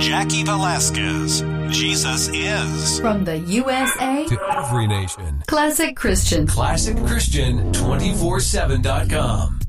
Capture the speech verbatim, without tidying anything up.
Jackie Velasquez. Jesus is. From the U S A to every nation. Classic Christian. Classic Christian two four seven dot com.